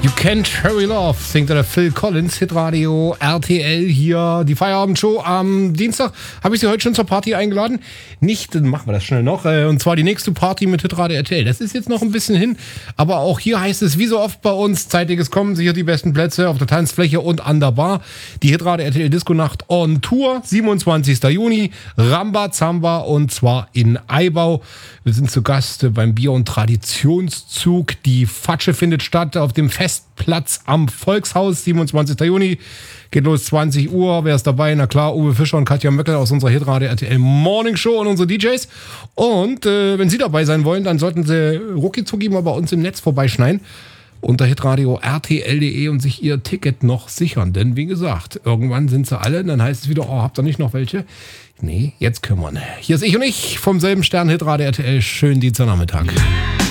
You Can't Hurry Love, singt der Phil Collins, Hitradio RTL hier, die Feierabendshow. Am Dienstag habe ich Sie heute schon zur Party eingeladen. Nicht, dann machen wir das schnell noch, und zwar die nächste Party mit Hitradio RTL. Das ist jetzt noch ein bisschen hin, aber auch hier heißt es, wie so oft bei uns, zeitiges Kommen, sicher die besten Plätze auf der Tanzfläche und an der Bar. Die Hitradio RTL Disco-Nacht on Tour, 27. Juni, Rambazamba und zwar in Eibau. Wir sind zu Gast beim Bier- und Traditionszug. Die Fatsche findet statt auf dem Festplatz am Volkshaus, 27. Juni. Geht los 20 Uhr. Wer ist dabei? Na klar, Uwe Fischer und Katja Möckel aus unserer Hitradio RTL Morning Show und unsere DJs. Und wenn Sie dabei sein wollen, dann sollten Sie rucki mal bei uns im Netz vorbeischneiden unter hitradio rtl.de und sich Ihr Ticket noch sichern. Denn wie gesagt, irgendwann sind sie alle. Dann heißt es wieder, oh, habt ihr nicht noch welche? Nee, jetzt können wir. Hier ist ich und ich vom selben Stern Hitradio RTL. Schönen Dienstagnachmittag.